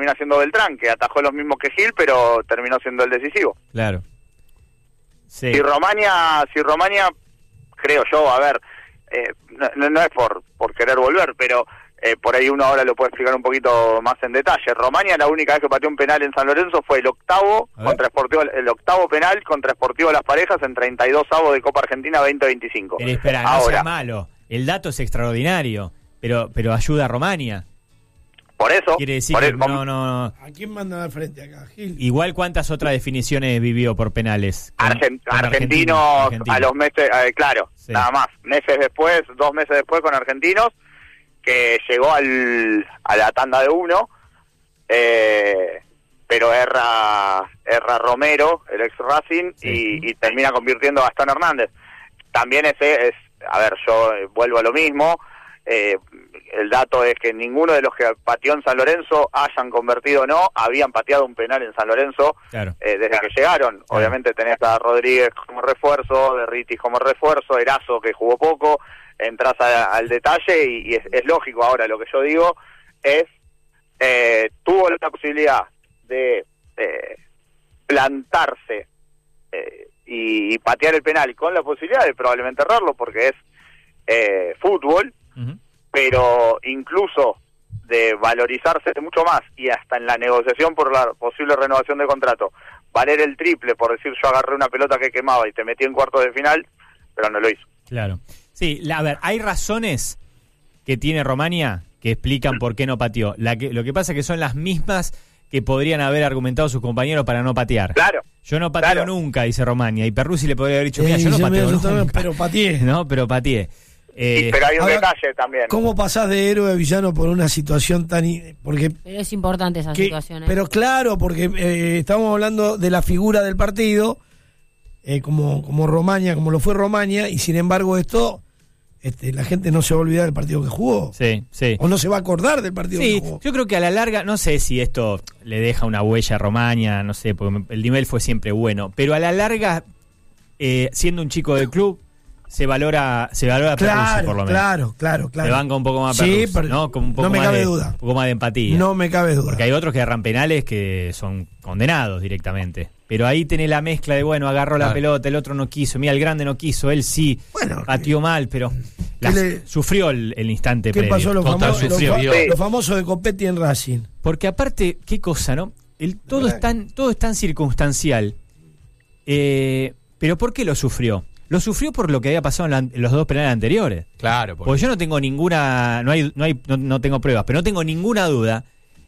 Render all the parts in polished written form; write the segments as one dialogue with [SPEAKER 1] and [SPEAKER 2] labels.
[SPEAKER 1] termina siendo Beltrán, que atajó los mismos que Gil, pero terminó siendo el decisivo.
[SPEAKER 2] Claro. Sí.
[SPEAKER 1] Si Romaña, creo yo, a ver, no es por querer volver, pero por ahí uno ahora lo puede explicar un poquito más en detalle. Romaña, la única vez que pateó un penal en San Lorenzo fue el octavo penal contra Sportivo Las Parejas en 32avos de Copa Argentina 2025.
[SPEAKER 2] Pero espera, no sea malo. El dato es extraordinario, pero ayuda a Romaña.
[SPEAKER 1] Por eso.
[SPEAKER 2] Quiere decir que no.
[SPEAKER 3] ¿A quién mandan al frente acá? Gil.
[SPEAKER 2] Igual, ¿cuántas otras definiciones vivió por penales?
[SPEAKER 1] Argentinos a los meses, claro,
[SPEAKER 2] sí.
[SPEAKER 1] Nada más. 2 meses después con Argentinos, que llegó a la tanda de 1, pero erra Romero, el ex Racing, sí. y termina convirtiendo a Gastón Hernández. También a ver, yo vuelvo a lo mismo. El dato es que ninguno de los que pateó en San Lorenzo, hayan convertido o no, habían pateado un penal en San Lorenzo, claro. Desde que llegaron. Claro. Obviamente tenés a Rodríguez como refuerzo, Derritis como refuerzo, Erazo que jugó poco, entras al detalle y es lógico. Ahora lo que yo digo es, tuvo la posibilidad de plantarse y patear el penal, con la posibilidad de probablemente errarlo porque es fútbol, pero incluso de valorizarse mucho más y hasta en la negociación por la posible renovación de contrato, valer el triple por decir yo agarré una pelota que quemaba y te metí en cuartos de final, pero no lo hizo.
[SPEAKER 2] Claro. Sí, a ver, hay razones que tiene Romaña que explican por qué no pateó. Lo que pasa es que son las mismas que podrían haber argumentado sus compañeros para no patear.
[SPEAKER 1] Claro.
[SPEAKER 2] Yo no pateo nunca, dice Romaña, y Perruzzi le podría haber dicho, mira, yo no pateo nunca.
[SPEAKER 3] Pero pateé.
[SPEAKER 2] No, pero pateé.
[SPEAKER 1] Pero hay un detalle también.
[SPEAKER 3] ¿Cómo pasás de héroe a villano por una situación tan... Pero
[SPEAKER 4] es importante esa situación.
[SPEAKER 3] Pero claro, porque estamos hablando de la figura del partido, como Romaña, como lo fue Romaña, y sin embargo esto, la gente no se va a olvidar del partido que jugó.
[SPEAKER 2] Sí, sí.
[SPEAKER 3] O no se va a acordar del partido que jugó.
[SPEAKER 2] Yo creo que a la larga, no sé si esto le deja una huella a Romaña, no sé, porque el nivel fue siempre bueno, pero a la larga, siendo un chico del club, se valora Perruzzi, por lo menos.
[SPEAKER 3] Claro.
[SPEAKER 2] Se banca un poco más Perruzzi,
[SPEAKER 3] sí, pero
[SPEAKER 2] ¿no? Con un poco
[SPEAKER 3] no me
[SPEAKER 2] más
[SPEAKER 3] cabe duda.
[SPEAKER 2] Un poco más de empatía.
[SPEAKER 3] No me cabe duda.
[SPEAKER 2] Porque hay otros que agarran penales que son condenados directamente. Pero ahí tenés la mezcla de, agarró la pelota, el otro no quiso, mira, el grande no quiso, él sí, pateó mal, pero sufrió el instante previo.
[SPEAKER 3] ¿Qué pasó lo famoso de Copetti en Racing?
[SPEAKER 2] Porque aparte, qué cosa, ¿no? Todo es tan circunstancial. Pero ¿por qué lo sufrió? Lo sufrió por lo que había pasado en los 2 penales anteriores.
[SPEAKER 5] Claro.
[SPEAKER 2] Porque yo no tengo ninguna... No tengo pruebas, pero no tengo ninguna duda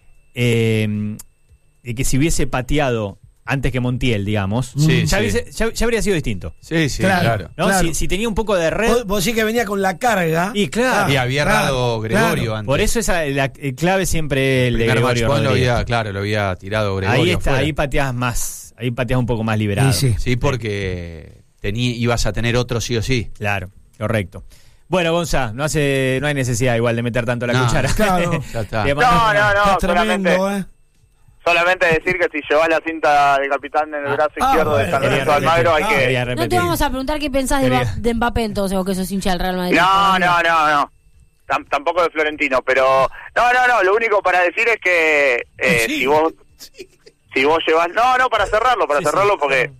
[SPEAKER 2] de que si hubiese pateado antes que Montiel, digamos, ya habría sido distinto.
[SPEAKER 5] Sí, claro.
[SPEAKER 2] ¿No?
[SPEAKER 3] Claro.
[SPEAKER 2] Si tenía un poco de red...
[SPEAKER 3] Vos sí que venía con la carga.
[SPEAKER 2] Y claro.
[SPEAKER 5] Y había errado Gregorio antes.
[SPEAKER 2] Por eso la clave siempre el de Gregorio Rodríguez.
[SPEAKER 5] Lo había tirado Gregorio.
[SPEAKER 2] Ahí pateás más, ahí pateás un poco más liberado.
[SPEAKER 5] Sí, porque... ibas a tener otro sí o sí.
[SPEAKER 2] Claro, correcto. Bueno, Gonza, no hay necesidad igual de meter tanto la cuchara.
[SPEAKER 3] Claro.
[SPEAKER 5] Ya está.
[SPEAKER 1] No, solamente decir que si llevas la cinta de capitán en el brazo izquierdo de San Lorenzo de Almagro hay que...
[SPEAKER 4] No te vamos a preguntar qué pensás de Mbappé entonces, o que sos hincha del Real Madrid.
[SPEAKER 1] No. Tampoco de Florentino, pero... No, lo único para decir es que si vos llevas... No, para cerrarlo porque...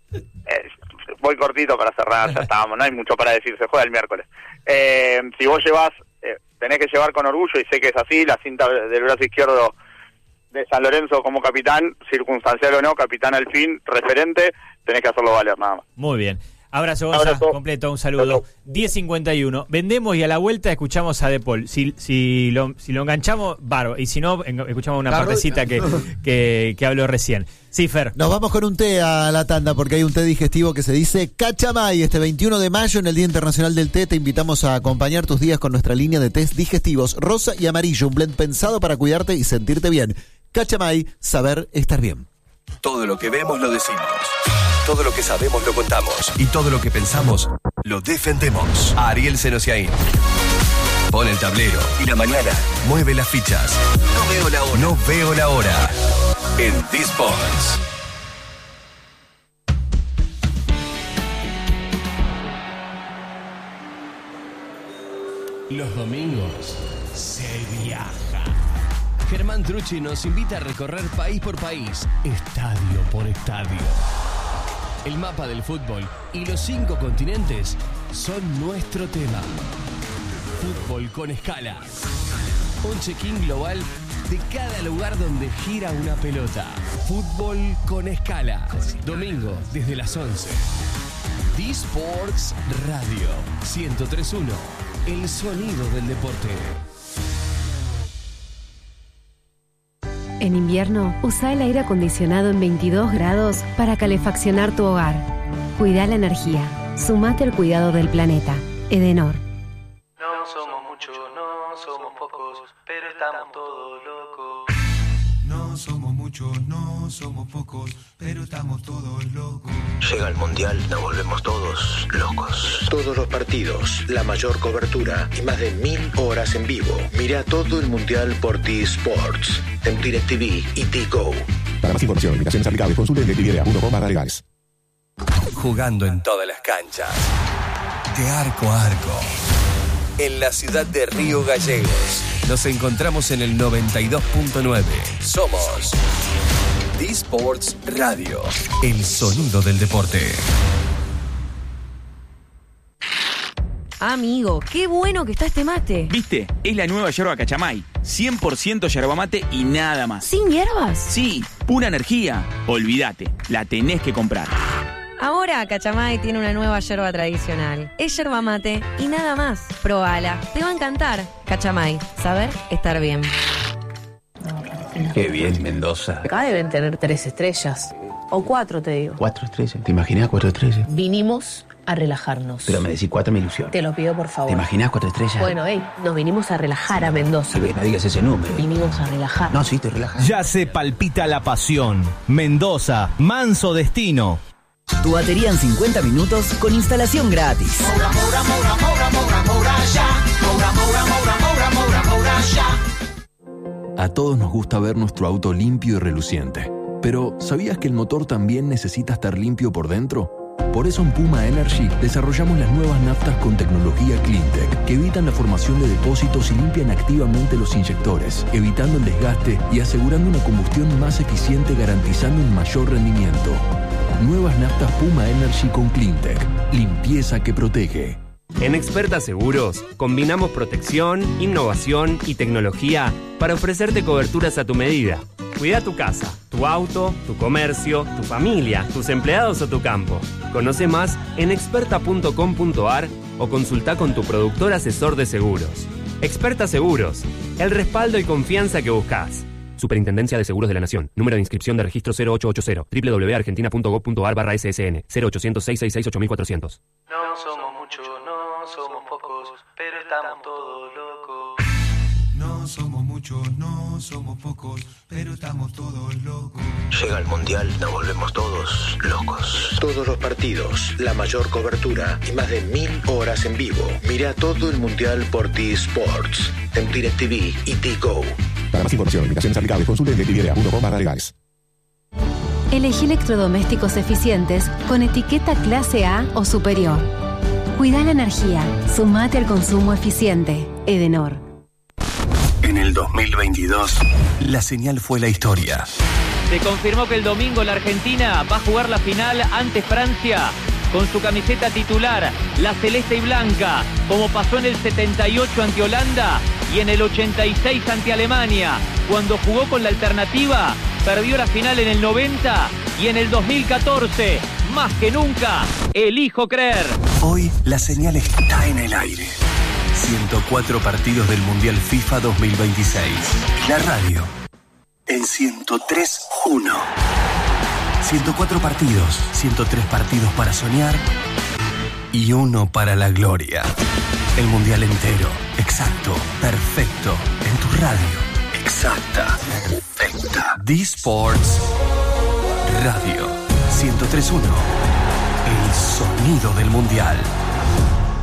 [SPEAKER 1] voy cortito para cerrar, ya estábamos, no hay mucho para decir, se juega el miércoles. Si vos llevas, tenés que llevar con orgullo, y sé que es así, la cinta del brazo izquierdo de San Lorenzo como capitán, circunstancial o no, capitán al fin, referente, tenés que hacerlo valer nada más.
[SPEAKER 2] Muy bien. Abrazo, Gonza, completo, un saludo. 10:51. Vendemos y a la vuelta escuchamos a De Paul. Si lo enganchamos, bárbaro. Y si no, escuchamos una partecita que habló recién. Sí, Fer.
[SPEAKER 6] Nos vamos con un té a la tanda porque hay un té digestivo que se dice Cachamay. Este 21 de mayo, en el Día Internacional del Té, te invitamos a acompañar tus días con nuestra línea de tés digestivos rosa y amarillo. Un blend pensado para cuidarte y sentirte bien. Cachamay, saber estar bien.
[SPEAKER 7] Todo lo que vemos lo decimos. Todo lo que sabemos lo contamos. Y todo lo que pensamos lo defendemos. Ariel Senosiaín. Pon el tablero y la mañana mueve las fichas. No veo la hora. En This Sports.
[SPEAKER 8] Los domingos se viaja.
[SPEAKER 7] Germán Trucci nos invita a recorrer país por país, estadio por estadio. El mapa del fútbol y los 5 continentes son nuestro tema. Fútbol con escala. Un check-in global de cada lugar donde gira una pelota. Fútbol con escala. Domingo desde las 11. D-Sports Radio 103.1. El sonido del deporte.
[SPEAKER 8] En invierno, usa el aire acondicionado en 22 grados para calefaccionar tu hogar. Cuida la energía. Sumate al cuidado del planeta. Edenor.
[SPEAKER 9] No somos muchos, no somos pocos, pero estamos todos locos.
[SPEAKER 10] No somos muchos, no somos pocos, pero estamos todos locos.
[SPEAKER 11] Llega el Mundial, nos volvemos todos locos. Todos los partidos, la mayor cobertura y más de 1000 horas en vivo. Mira todo el Mundial por D-Sports, en DirecTV y T-Go.
[SPEAKER 12] Para más información, invitaciones aplicables, consulte en directv.com/legales.
[SPEAKER 7] Jugando en todas las canchas, de arco a arco, en la ciudad de Río Gallegos. Nos encontramos en el 92.9. Somos D-Sports Radio, el sonido del deporte.
[SPEAKER 4] Amigo, qué bueno que está este mate.
[SPEAKER 13] ¿Viste? Es la nueva yerba Cachamay. 100% yerba mate y nada más.
[SPEAKER 4] ¿Sin hierbas?
[SPEAKER 13] Sí, pura energía. Olvídate, la tenés que comprar.
[SPEAKER 14] Ahora Cachamay tiene una nueva yerba tradicional. Es yerba mate y nada más. Probala, te va a encantar. Cachamay, saber estar bien.
[SPEAKER 15] Qué bien, Mendoza.
[SPEAKER 16] Acá deben tener 3 estrellas. O 4, te digo.
[SPEAKER 15] 4 estrellas. ¿Te imaginas 4 estrellas?
[SPEAKER 16] Vinimos a relajarnos.
[SPEAKER 15] Pero me decís 4 me ilusión.
[SPEAKER 16] Te lo pido, por favor.
[SPEAKER 15] ¿Te imaginas 4 estrellas?
[SPEAKER 16] Bueno, nos vinimos a relajar a Mendoza.
[SPEAKER 15] No digas ese número.
[SPEAKER 16] Vinimos a relajar.
[SPEAKER 15] No, sí, te relajas.
[SPEAKER 17] Ya se palpita la pasión. Mendoza, manso destino.
[SPEAKER 18] Tu batería en 50 minutos con instalación gratis.
[SPEAKER 19] A todos nos gusta ver nuestro auto limpio y reluciente. Pero, ¿sabías que el motor también necesita estar limpio por dentro? Por eso en Puma Energy desarrollamos las nuevas naftas con tecnología CleanTech que evitan la formación de depósitos y limpian activamente los inyectores, evitando el desgaste y asegurando una combustión más eficiente, garantizando un mayor rendimiento. Nuevas naftas Puma Energy con CleanTech. Limpieza que protege.
[SPEAKER 20] En Experta Seguros combinamos protección, innovación y tecnología para ofrecerte coberturas a tu medida. Cuida tu casa, tu auto, tu comercio, tu familia, tus empleados o tu campo. Conoce más en experta.com.ar o consulta con tu productor asesor de seguros. Experta Seguros, el respaldo y confianza que buscas. Superintendencia de Seguros de la Nación. Número de inscripción de registro 0880. www.argentina.gov.ar/ssn. 0800-666-8400.
[SPEAKER 9] No somos muchos, no somos pocos, pero estamos todos locos.
[SPEAKER 10] No somos muchos, no somos pocos, pero estamos todos locos.
[SPEAKER 11] Llega el Mundial, nos volvemos todos locos. Todos los partidos, la mayor cobertura y más de 1000 horas en vivo. Mira todo el Mundial por D-Sports, en DirecTV y T-Go.
[SPEAKER 12] Para más información, invitaciones aplicables, consulte en directv.com/legales.
[SPEAKER 8] Elegí electrodomésticos eficientes con etiqueta clase A o superior. Cuida la energía. Sumate al consumo eficiente. Edenor.
[SPEAKER 7] En el 2022, la señal fue la historia.
[SPEAKER 2] Se confirmó que el domingo la Argentina va a jugar la final ante Francia con su camiseta titular, la celeste y blanca, como pasó en el 78 ante Holanda y en el 86 ante Alemania. Cuando jugó con la alternativa, perdió la final en el 90 y en el 2014. Más que nunca, elijo creer.
[SPEAKER 7] Hoy la señal está en el aire. 104 partidos del Mundial FIFA 2026. La radio en 103.1. 104 partidos, 103 partidos para soñar y uno para la gloria. El Mundial entero, exacto, perfecto, en tu radio. Exacta, perfecta. D-Sports Radio 103.1. El sonido del Mundial.